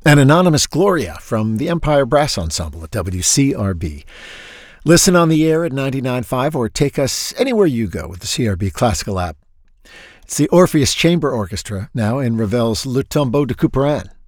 and Anonymous Gloria from the Empire Brass Ensemble at WCRB. Listen on the air at 99.5 or take us anywhere you go with the CRB Classical app. It's the Orpheus Chamber Orchestra now in Ravel's Le Tombeau de Couperin.